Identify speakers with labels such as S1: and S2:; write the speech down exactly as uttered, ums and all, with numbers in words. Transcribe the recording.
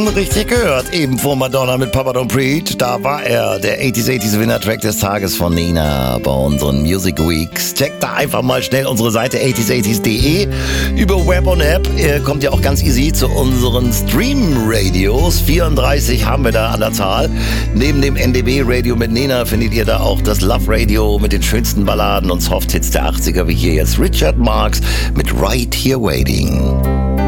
S1: richtig gehört. Eben vor Madonna mit Papa Don't Preach. Da war er, der achtziger achtziger Winner-Track des Tages von Nina bei unseren Music Weeks. Checkt da einfach mal schnell unsere Seite achtziger achtziger punkt de. Über Web und App äh, kommt ihr auch ganz easy zu unseren Stream-Radios. vierunddreißig haben wir da an der Zahl. Neben dem N D B-Radio mit Nina findet ihr da auch das Love-Radio mit den schönsten Balladen und Soft-Hits der achtziger, wie hier jetzt Richard Marx mit Right Here Waiting.